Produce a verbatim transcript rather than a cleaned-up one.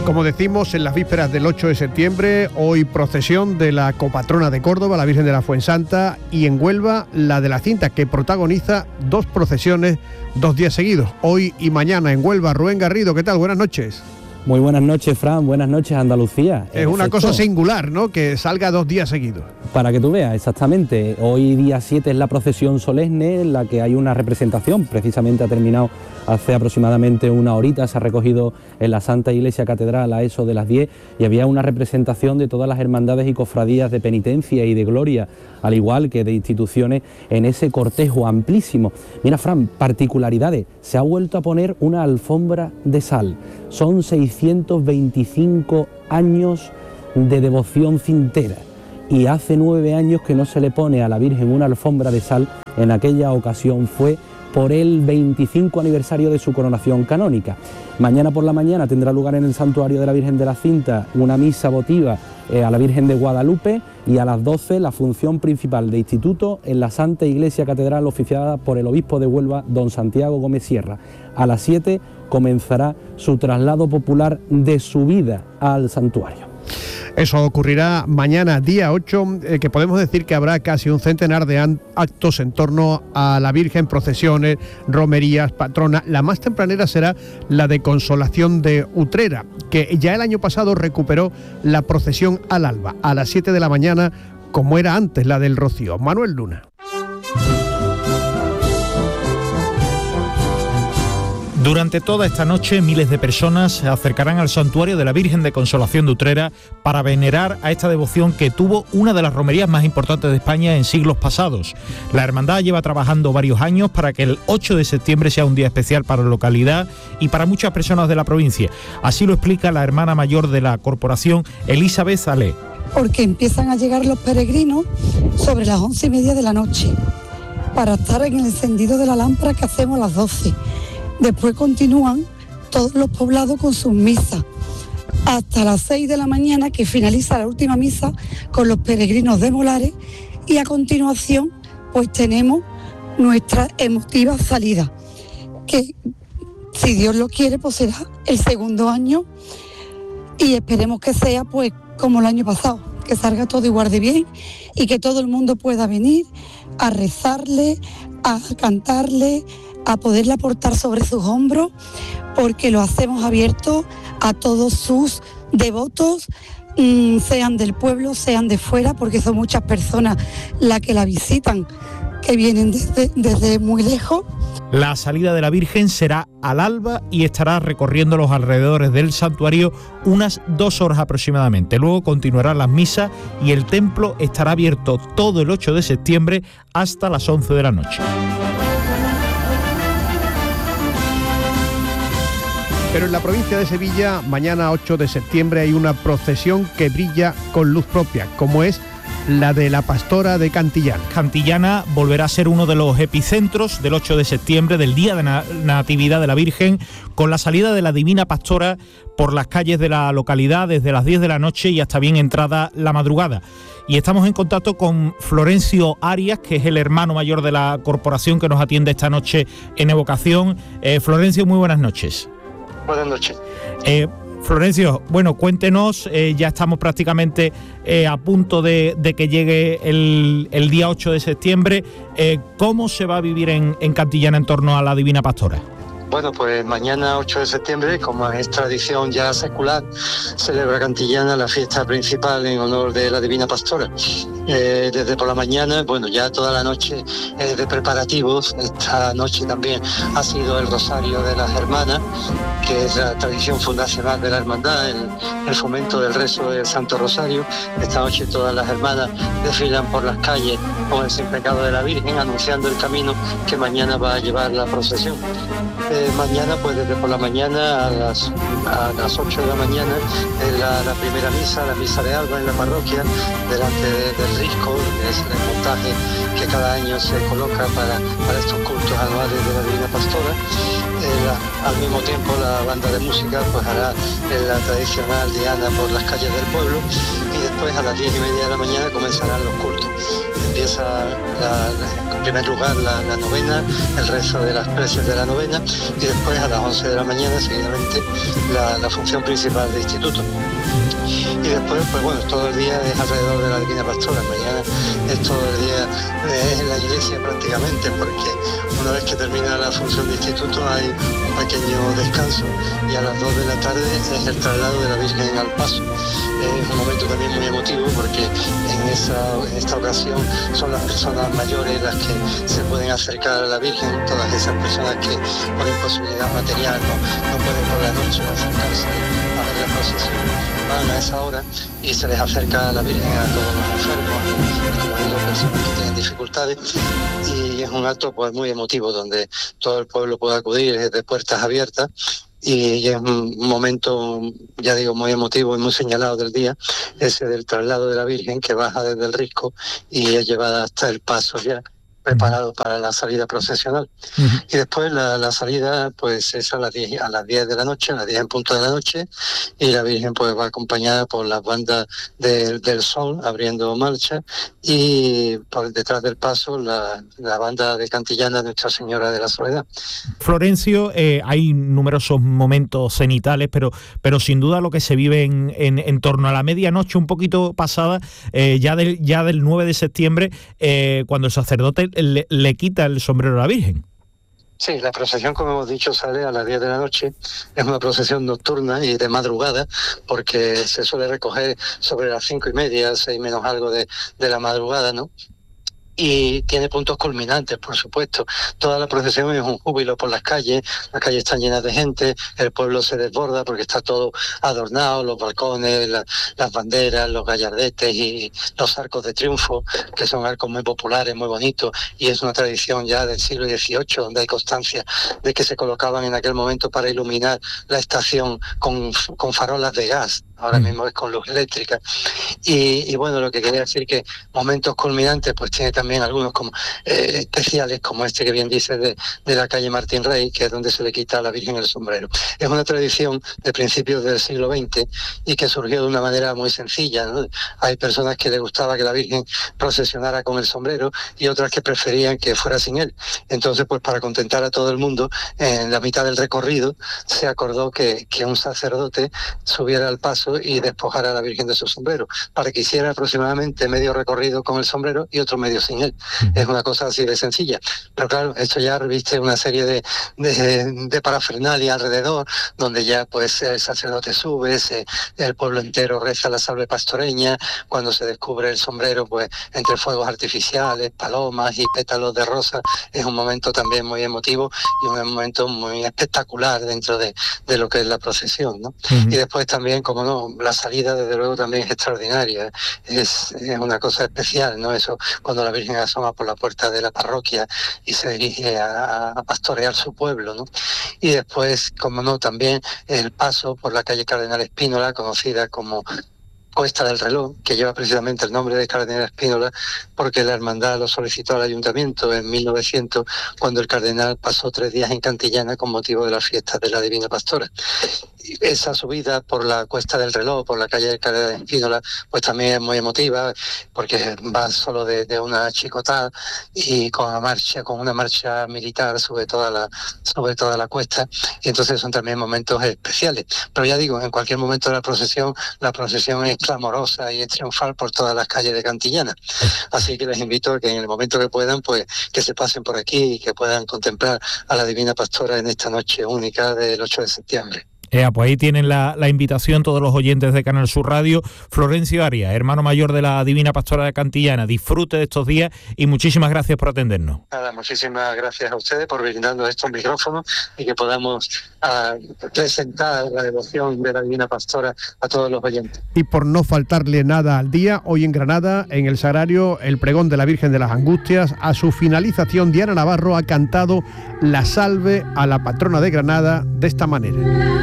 Como decimos, en las vísperas del ocho de septiembre, hoy procesión de la copatrona de Córdoba, la Virgen de la Fuensanta, y en Huelva la de la Cinta, que protagoniza dos procesiones dos días seguidos, hoy y mañana en Huelva. Rubén Garrido, ¿qué tal? Buenas noches. Muy buenas noches, Fran, buenas noches, Andalucía. Es una cosa singular, ¿no?, que salga dos días seguidos. Para que tú veas, exactamente. Hoy día siete es la procesión solemne en la que hay una representación, precisamente ha terminado hace aproximadamente una horita, se ha recogido en la Santa Iglesia Catedral a eso de las diez y había una representación de todas las hermandades y cofradías de penitencia y de gloria, al igual que de instituciones en ese cortejo amplísimo. Mira, Fran, particularidades, se ha vuelto a poner una alfombra de sal, son seiscientos veinticinco años de devoción cintera y hace nueve años que no se le pone a la Virgen una alfombra de sal. En aquella ocasión fue por el veinticinco aniversario de su coronación canónica. Mañana por la mañana tendrá lugar en el Santuario de la Virgen de la Cinta una misa votiva eh, a la Virgen de Guadalupe, y a las doce la función principal de instituto en la Santa Iglesia Catedral, oficiada por el obispo de Huelva, don Santiago Gómez Sierra. A las siete comenzará su traslado popular de subida al santuario. Eso ocurrirá mañana, día ocho, eh, que podemos decir que habrá casi un centenar de actos en torno a la Virgen, procesiones, romerías, patronas. La más tempranera será la de Consolación de Utrera, que ya el año pasado recuperó la procesión al alba, a las siete de la mañana, como era antes la del Rocío. Manuel Luna. Durante toda esta noche, miles de personas se acercarán al santuario de la Virgen de Consolación de Utrera para venerar a esta devoción que tuvo una de las romerías más importantes de España en siglos pasados. La hermandad lleva trabajando varios años para que el ocho de septiembre sea un día especial para la localidad y para muchas personas de la provincia. Así lo explica la hermana mayor de la corporación, Elizabeth Alé. Porque empiezan a llegar los peregrinos sobre las once y media de la noche para estar en el encendido de la lámpara que hacemos a las doce. Después continúan todos los poblados con sus misas hasta las seis de la mañana, que finaliza la última misa con los peregrinos de Molares, y a continuación pues tenemos nuestra emotiva salida, que si Dios lo quiere pues será el segundo año, y esperemos que sea pues como el año pasado, que salga todo igual de bien y que todo el mundo pueda venir a rezarle, a cantarle, a poderle aportar sobre sus hombros, porque lo hacemos abierto a todos sus devotos, mmm, sean del pueblo, sean de fuera, porque son muchas personas las que la visitan, que vienen desde, desde muy lejos. La salida de la Virgen será al alba y estará recorriendo los alrededores del santuario unas dos horas aproximadamente. Luego continuarán las misas y el templo estará abierto todo el ocho de septiembre hasta las once de la noche. Pero en la provincia de Sevilla, mañana ocho de septiembre, hay una procesión que brilla con luz propia, como es la de la Pastora de Cantillana. Cantillana volverá a ser uno de los epicentros del ocho de septiembre, del Día de la Natividad de la Virgen, con la salida de la Divina Pastora por las calles de la localidad desde las diez de la noche y hasta bien entrada la madrugada. Y estamos en contacto con Florencio Arias, que es el hermano mayor de la corporación que nos atiende esta noche en Evocación. Eh, Florencio, muy buenas noches. Buenas noches. Eh, Florencio, bueno, cuéntenos, eh, ya estamos prácticamente eh, a punto de, de que llegue el, el día ocho de septiembre. Eh, ¿Cómo se va a vivir en, en Cantillana en torno a la Divina Pastora? Bueno, pues mañana ocho de septiembre, como es tradición ya secular, celebra Cantillana la fiesta principal en honor de la Divina Pastora. Eh, desde por la mañana, bueno, ya toda la noche eh, de preparativos. Esta noche también ha sido el Rosario de las Hermanas, que es la tradición fundacional de la hermandad, el, el fomento del rezo del Santo Rosario. Esta noche todas las hermanas desfilan por las calles con el Sin Pecado de la Virgen, anunciando el camino que mañana va a llevar la procesión. Eh, mañana, pues desde por la mañana a las, a las ocho de la mañana, es la, la primera misa, la misa de alba en la parroquia, delante de, del Risco, que es el montaje que cada año se coloca para, para estos cultos anuales de la Divina Pastora. Eh, la, al mismo tiempo la banda de música pues hará eh, la tradicional diana por las calles del pueblo, y después a las diez y media de la mañana comenzarán los cultos. Empieza la, la, en primer lugar la, la novena, el rezo de las preces de la novena, y después a las once de la mañana seguidamente la, la función principal del instituto. Y después, pues bueno, todo el día es alrededor de la Divina Pastora. Mañana es todo el día eh, en la iglesia prácticamente, porque una vez que termina la función de instituto hay un pequeño descanso y a las dos de la tarde es el traslado de la Virgen al Paso. Eh, es un momento también muy emotivo porque en, esa, en esta ocasión son las personas mayores las que se pueden acercar a la Virgen, todas esas personas que por imposibilidad material no, no pueden por la noche acercarse a ver la procesión. Van a esa hora y se les acerca a la Virgen a todos los enfermos, como digo, personas que tienen dificultades, y es un acto pues muy emotivo donde todo el pueblo puede acudir de puertas abiertas. Y es un momento, ya digo, muy emotivo y muy señalado del día, ese del traslado de la Virgen que baja desde el Risco y es llevada hasta el Paso ya, preparado para la salida procesional. Uh-huh. Y después la, la salida pues es a las diez, a las diez de la noche, a las diez en punto de la noche, y la Virgen pues va acompañada por las bandas de, del Sol abriendo marcha, y por detrás del Paso la, la banda de Cantillana Nuestra Señora de la Soledad. Florencio, eh, hay numerosos momentos cenitales, pero, pero sin duda lo que se vive en, en, en torno a la medianoche, un poquito pasada, eh, ya, del, ya del nueve de septiembre, eh, cuando el sacerdote Le, le quita el sombrero a la Virgen. Sí, la procesión, como hemos dicho, sale a las diez de la noche. Es una procesión nocturna y de madrugada, porque se suele recoger sobre las cinco y media, seis menos algo de, de la madrugada, ¿no? Y tiene puntos culminantes, por supuesto. Toda la procesión es un júbilo por las calles, las calles están llenas de gente, el pueblo se desborda porque está todo adornado, los balcones, la, las banderas, los gallardetes y los arcos de triunfo, que son arcos muy populares, muy bonitos, y es una tradición ya del siglo dieciocho, donde hay constancia de que se colocaban en aquel momento para iluminar la estación con, con farolas de gas. Ahora mismo es con luz eléctrica. Y, y bueno, lo que quería decir que momentos culminantes, pues tiene también algunos como eh, especiales, como este que bien dice de, de la calle Martín Rey, que es donde se le quita a la Virgen el sombrero. Es una tradición de principios del siglo veinte y que surgió de una manera muy sencilla, ¿no? Hay personas que les gustaba que la Virgen procesionara con el sombrero y otras que preferían que fuera sin él. Entonces, pues para contentar a todo el mundo, en la mitad del recorrido se acordó que, que un sacerdote subiera al Paso y despojara a la Virgen de su sombrero, para que hiciera aproximadamente medio recorrido con el sombrero y otro medio sin él. Es una cosa así de sencilla. Pero claro, esto ya reviste una serie de, de, de parafernalia alrededor, donde ya pues el sacerdote sube, se, el pueblo entero reza la salve pastoreña, cuando se descubre el sombrero, pues entre fuegos artificiales, palomas y pétalos de rosa, es un momento también muy emotivo y un momento muy espectacular dentro de, de lo que es la procesión, ¿no? Uh-huh. Y después también, como no, la salida desde luego también es extraordinaria, es, es una cosa especial, ¿no? Eso cuando la Virgen asoma por la puerta de la parroquia y se dirige a, a pastorear su pueblo, ¿no? Y después, como no, también el paso por la calle Cardenal Espínola, conocida como Cuesta del Reloj, que lleva precisamente el nombre de Cardenal Espínola, porque la hermandad lo solicitó al ayuntamiento en mil novecientos, cuando el cardenal pasó tres días en Cantillana con motivo de las fiestas de la Divina Pastora. Esa subida por la Cuesta del Reloj, por la calle de Cardenal Espínola, pues también es muy emotiva, porque va solo de, de una chicotada y con una marcha, con una marcha militar sobre toda la, sobre toda la cuesta, y entonces son también momentos especiales. Pero ya digo, en cualquier momento de la procesión, la procesión es clamorosa y es triunfal por todas las calles de Cantillana. Así que les invito a que en el momento que puedan, pues que se pasen por aquí y que puedan contemplar a la Divina Pastora en esta noche única del ocho de septiembre. Eh, pues ahí tienen la, la invitación todos los oyentes de Canal Sur Radio. Florencio Arias, hermano mayor de la Divina Pastora de Cantillana, disfrute de estos días y muchísimas gracias por atendernos. Nada, muchísimas gracias a ustedes por brindarnos estos micrófonos y que podamos uh, presentar la devoción de la Divina Pastora a todos los oyentes. Y por no faltarle nada al día, hoy en Granada, en el Sagrario, el pregón de la Virgen de las Angustias. A su finalización, Diana Navarro ha cantado la salve a la patrona de Granada de esta manera.